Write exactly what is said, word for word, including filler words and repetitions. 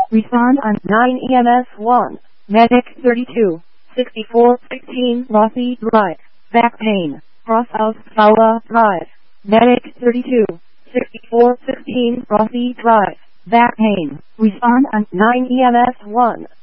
Respond on nine E M S one. Medic thirty-two, sixty-four sixteen Rossi Drive. Back pain. Crosshouse Fowler Drive. Medic thirty-two, sixty-four sixteen Rossi Drive. Back pain. Respond on nine E M S one.